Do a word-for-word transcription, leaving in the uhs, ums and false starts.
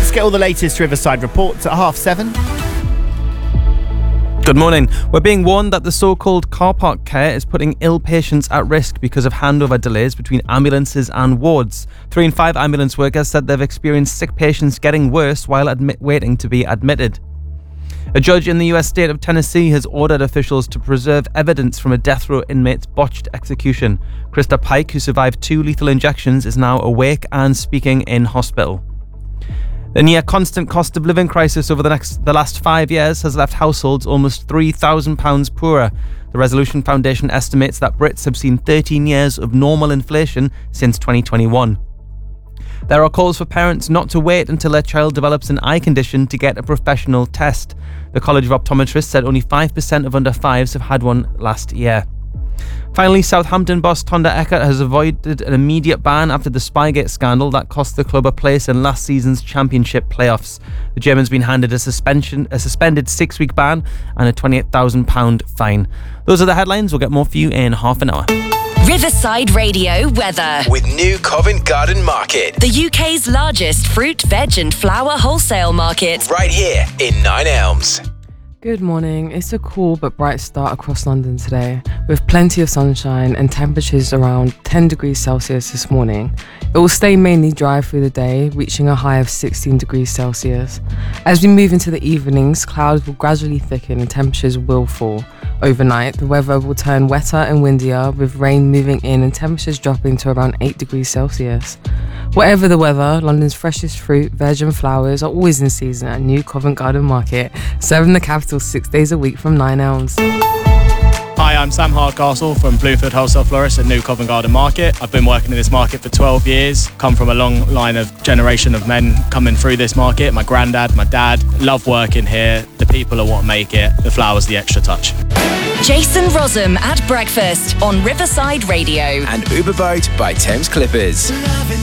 Let's get all the latest Riverside reports at half seven. Good morning. We're being warned that the so-called car park care is putting ill patients at risk because of handover delays between ambulances and wards. Three in five ambulance workers said they've experienced sick patients getting worse while admit- waiting to be admitted. A judge in the U S state of Tennessee has ordered officials to preserve evidence from a death row inmate's botched execution. Krista Pike, who survived two lethal injections, is now awake and speaking in hospital. The near constant cost of living crisis over the next the last five years has left households almost three thousand pounds poorer. The Resolution Foundation estimates that Brits have seen thirteen years of normal inflation since twenty twenty-one. There are calls for parents not to wait until their child develops an eye condition to get a professional test. The College of Optometrists said only five percent of under fives have had one last year. Finally, Southampton boss Tonda Eckert has avoided an immediate ban after the Spygate scandal that cost the club a place in last season's championship playoffs. The German's been handed a suspension, a suspended six-week ban and a twenty-eight thousand pounds fine. Those are the headlines. We'll get more for you in half an hour. Riverside Radio weather. With New Covent Garden Market. The U K's largest fruit, veg and flower wholesale market. Right here in Nine Elms. Good morning. It's a cool but bright start across London today, with plenty of sunshine and temperatures around ten degrees Celsius this morning. It will stay mainly dry through the day, reaching a high of sixteen degrees Celsius. As we move into the evenings, clouds will gradually thicken and temperatures will fall. Overnight, the weather will turn wetter and windier, with rain moving in and temperatures dropping to around eight degrees Celsius. Whatever the weather, London's freshest fruit, veg and flowers are always in season at New Covent Garden Market, serving the capital six days a week from Nine Elms. Hi, I'm Sam Hardcastle from Bluefield Wholesale Florist at New Covent Garden Market. I've been working in this market for twelve years, come from a long line of generation of men coming through this market. My granddad, my dad, love working here. The people are what make it. The flowers, the extra touch. Jason Rossum at breakfast on Riverside Radio. And Uberboat by Thames Clippers.